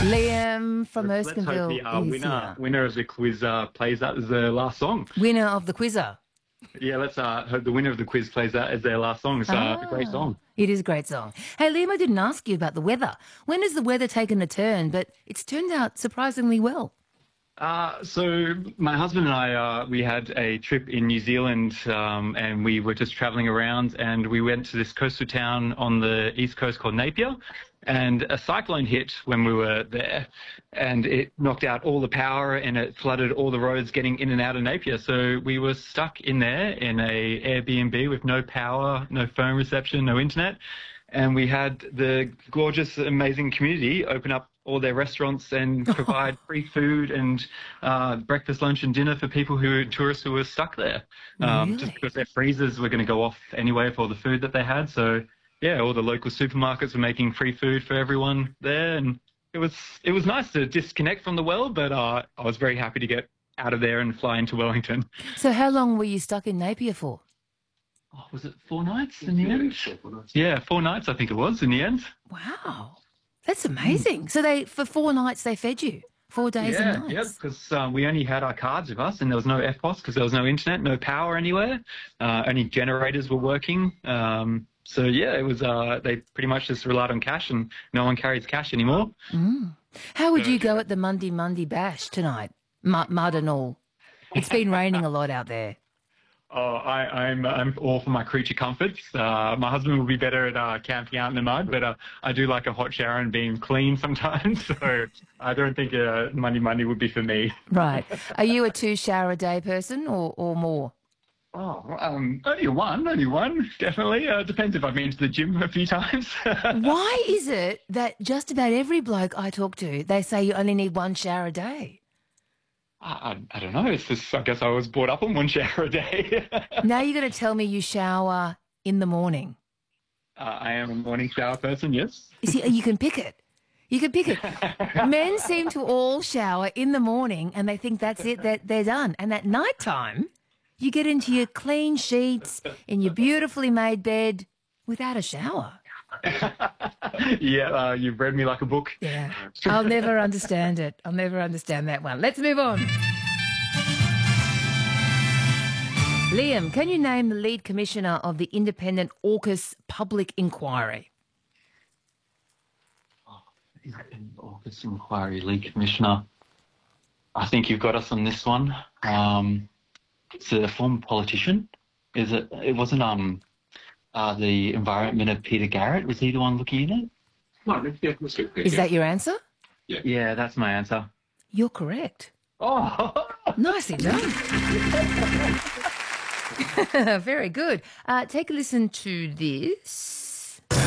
Liam from Let's hope Erskineville the is here. winner of the quiz plays that as their last song. Winner of the quizzer. Yeah, let's hope the winner of the quiz plays that as their last song. It's a great song. It is a great song. Hey, Liam, I didn't ask you about the weather. When has the weather taken a turn? But it's turned out surprisingly well. So my husband and I, we had a trip in New Zealand, and we were just traveling around, and we went to this coastal town on the east coast called Napier, and a cyclone hit when we were there, and it knocked out all the power and it flooded all the roads getting in and out of Napier. So we were stuck in there in a Airbnb with no power, no phone reception, no internet. And we had the gorgeous, amazing community open up all their restaurants and provide free food and breakfast, lunch and dinner for tourists who were stuck there. Really? Just because their freezers were going to go off anyway for all the food that they had. So, yeah, all the local supermarkets were making free food for everyone there. And it was nice to disconnect from the world, but I was very happy to get out of there and fly into Wellington. So how long were you stuck in Napier for? Oh, was it 4 nights in the end? Yeah, 4 nights I think it was in the end. Wow. That's amazing. So for 4 nights they fed you? 4 days and nights? Yeah, because we only had our cards with us and there was no EFTPOS because there was no internet, no power anywhere. Only generators were working. So, yeah, it was. They pretty much just relied on cash and no one carries cash anymore. How would you go at the Monday Bash tonight? Mud and all. It's been raining a lot out there. Oh, I'm all for my creature comforts. My husband will be better at camping out in the mud, but I do like a hot shower and being clean sometimes. So I don't think Monday would be for me. Right. Are you a 2-shower-a-day person or more? Oh, only one, definitely. Depends if I've been to the gym a few times. Why is it that just about every bloke I talk to, they say you only need 1 shower a day? I don't know. It's just, I guess I was brought up on 1 shower a day. Now you're going to tell me you shower in the morning. I am a morning shower person, yes. You see, you can pick it. You can pick it. Men seem to all shower in the morning and they think that's it, that they're done. And at night time, you get into your clean sheets in your beautifully made bed without a shower. Yeah, you've read me like a book. Yeah, I'll never understand it. I'll never understand that one. Let's move on. Liam, can you name the lead commissioner of the independent AUKUS public inquiry? Independent AUKUS inquiry lead commissioner. I think you've got us on this one. It's a former politician. Is it? It wasn't the Environment Minister Peter Garrett. Was he the one looking in it? No, yeah, let's go. Is that your answer? Yeah, that's my answer. You're correct. Oh, Nicely done. Very good. Take a listen to this.